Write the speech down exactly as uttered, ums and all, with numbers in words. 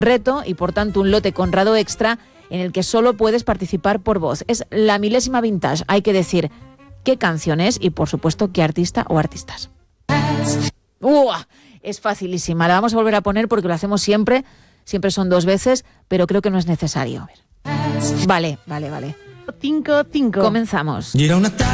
reto y por tanto un lote Conrado Extra en el que solo puedes participar por voz. Es la milésima vintage, hay que decir qué canción es y por supuesto qué artista o artistas. ¡Uah! Es facilísima, la vamos a volver a poner porque lo hacemos siempre, siempre son dos veces, pero creo que no es necesario. Vale, vale, vale. cinco cinco. Comenzamos.